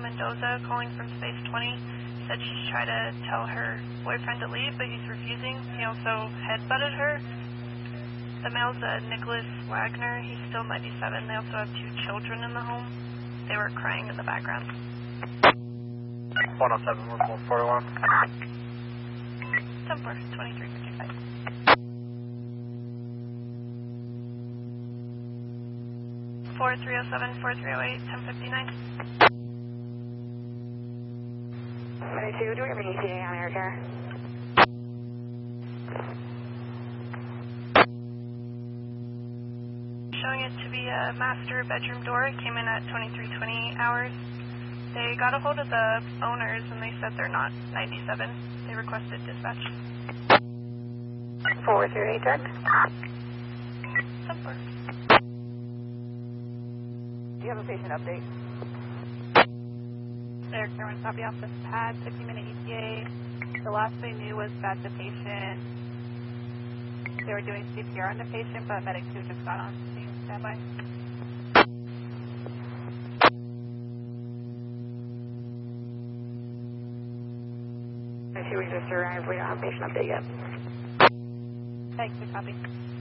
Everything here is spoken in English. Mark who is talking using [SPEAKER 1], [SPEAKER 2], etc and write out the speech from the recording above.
[SPEAKER 1] Mendoza calling from Space 20. Said she's tried to tell her boyfriend to leave, but he's refusing. He also headbutted her. The male's Nicholas Wagner. He's still 97. They also have 2 children in the home. They were crying in the background.
[SPEAKER 2] 107, we're full 41.
[SPEAKER 1] 10-4, 2355. Four 307, 4308, 1059.
[SPEAKER 3] 22, do we have an ETA on air care?
[SPEAKER 1] Showing it to be a master bedroom door. It came in at 2320 hours. They got a hold of the owners and they said they're not 97. They requested dispatch.
[SPEAKER 3] 438 direct.
[SPEAKER 1] 10-4.
[SPEAKER 3] Do you have a patient update?
[SPEAKER 4] Eric Sherman, copy off the pad, 50-minute ETA. The last they knew was that the patient, they were doing CPR on the patient, but Medic 2 just got on scene. Standby.
[SPEAKER 3] We just arrived. We don't have patient update yet.
[SPEAKER 4] Thanks for copy.